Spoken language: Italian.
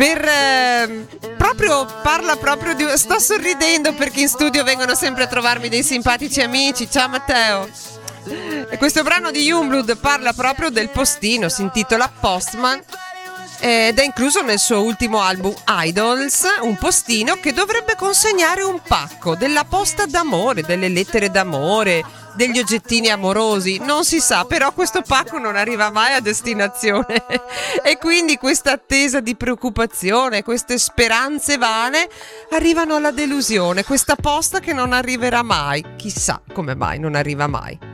parla proprio di... Sto sorridendo perché in studio vengono sempre a trovarmi dei simpatici amici. Ciao Matteo. E questo brano di Youngblood parla proprio del postino, si intitola Postman ed è incluso nel suo ultimo album Idols, un postino che dovrebbe consegnare un pacco della posta d'amore, delle lettere d'amore, degli oggettini amorosi, non si sa, però questo pacco non arriva mai a destinazione e quindi questa attesa di preoccupazione, queste speranze vane arrivano alla delusione, questa posta che non arriverà mai, chissà come mai non arriva mai.